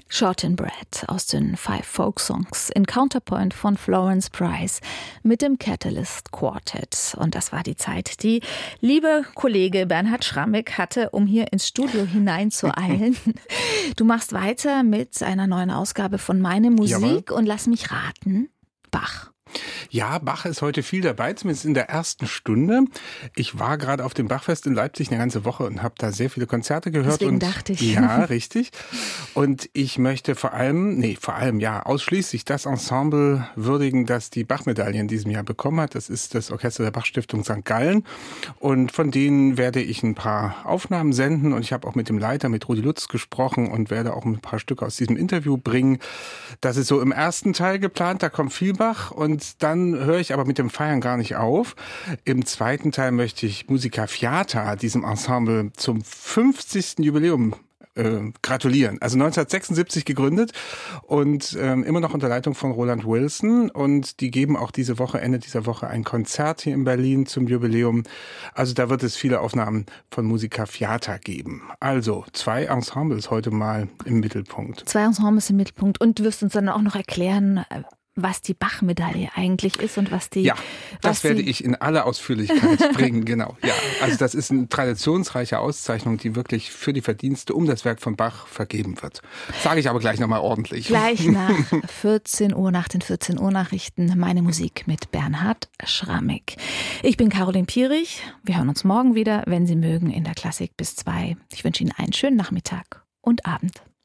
Shortbread aus den 5 Folk Songs in Counterpoint von Florence Price mit dem Catalyst Quartet. Und das war die Zeit, die liebe Kollege Bernhard Schrammick hatte, um hier ins Studio hineinzueilen. Du machst weiter mit einer neuen Ausgabe von Meine Musik. Jawohl. Und lass mich raten, Bach. Ja, Bach ist heute viel dabei, zumindest in der ersten Stunde. Ich war gerade auf dem Bachfest in Leipzig eine ganze Woche und habe da sehr viele Konzerte gehört. Deswegen dachte ich. Ja, richtig. Und ich möchte ausschließlich das Ensemble würdigen, das die Bach-Medaille in diesem Jahr bekommen hat. Das ist das Orchester der Bach-Stiftung St. Gallen. Und von denen werde ich ein paar Aufnahmen senden. Und ich habe auch mit dem Leiter, mit Rudi Lutz, gesprochen und werde auch ein paar Stücke aus diesem Interview bringen. Das ist so im ersten Teil geplant, da kommt viel Bach. Und dann höre ich aber mit dem Feiern gar nicht auf. Im zweiten Teil möchte ich Musica Fiata, diesem Ensemble, zum 50. Jubiläum gratulieren. Also 1976 gegründet und immer noch unter Leitung von Roland Wilson. Und die geben auch Ende dieser Woche ein Konzert hier in Berlin zum Jubiläum. Also da wird es viele Aufnahmen von Musica Fiata geben. Also 2 Ensembles heute mal im Mittelpunkt. 2 Ensembles im Mittelpunkt. Und du wirst uns dann auch noch erklären, was die Bach-Medaille eigentlich ist und was die... Ja, das werde ich in aller Ausführlichkeit bringen, genau. Ja, also das ist eine traditionsreiche Auszeichnung, die wirklich für die Verdienste um das Werk von Bach vergeben wird. Sage ich aber gleich nochmal ordentlich. Gleich nach 14 Uhr, nach den 14 Uhr Nachrichten, Meine Musik mit Bernhard Schrammick. Ich bin Caroline Pierich. Wir hören uns morgen wieder, wenn Sie mögen, in der Klassik bis 2. Ich wünsche Ihnen einen schönen Nachmittag und Abend.